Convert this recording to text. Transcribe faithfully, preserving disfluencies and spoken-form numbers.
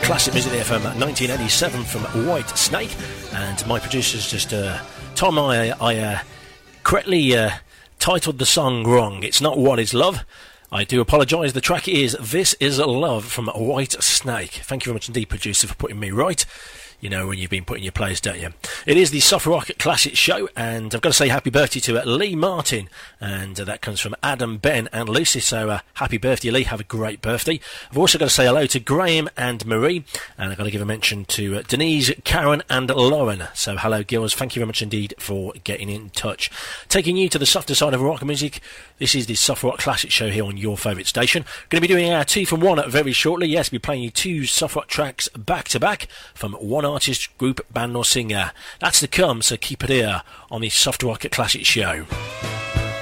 Classic music there from nineteen eighty-seven from White Snake, and my producers just uh, told me I, I uh, correctly uh, titled the song wrong. It's not What Is Love. I do apologise. The track is This Is Love from White Snake. Thank you very much indeed, producer, for putting me right. You know when you've been putting your plays, don't you? It is the Soft Rock Classic Show, and I've got to say happy birthday to uh, Lee Martin, and uh, that comes from Adam, Ben and Lucy, so uh, happy birthday, Lee. Have a great birthday. I've also got to say hello to Graham and Marie, and I've got to give a mention to uh, Denise, Karen and Lauren. So hello, girls. Thank you very much indeed for getting in touch. Taking you to the softer side of rock music, this is the Soft Rock Classic Show here on your favourite station. Going to be doing our two from one very shortly. Yes, we'll be playing you two soft rock tracks back to back from one artist, group, band or singer. That's to come, so keep it here on the Soft Rock Classic Show.